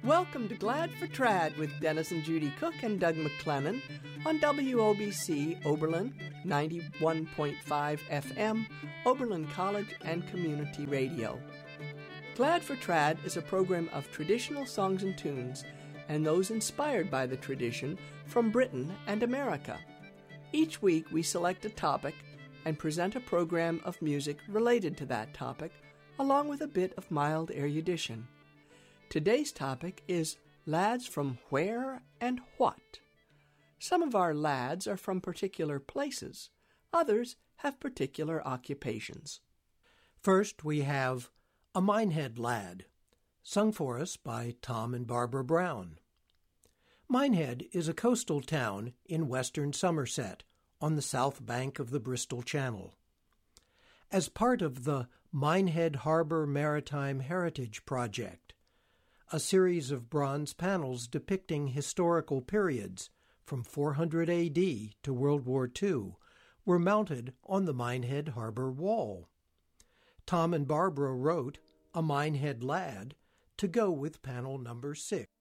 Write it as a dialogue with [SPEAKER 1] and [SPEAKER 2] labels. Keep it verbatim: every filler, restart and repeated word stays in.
[SPEAKER 1] Welcome to Glad for Trad with Dennis and Judy Cook and Doug McClennan on W O B C Oberlin ninety-one point five F M, Oberlin College and Community Radio. Glad for Trad is a program of traditional songs and tunes and those inspired by the tradition from Britain and America. Each week we select a topic and present a program of music related to that topic, along with a bit of mild erudition. Today's topic is Lads from Where and What. Some of our lads are from particular places. Others have particular occupations.
[SPEAKER 2] First, we have A Minehead Lad, sung for us by Tom and Barbara Brown. Minehead is a coastal town in western Somerset, on the south bank of the Bristol Channel. As part of the Minehead Harbour Maritime Heritage Project, a series of bronze panels depicting historical periods from four hundred A D to World War Two were mounted on the Minehead Harbour wall. Tom and Barbara wrote A Minehead Lad to go with panel number six.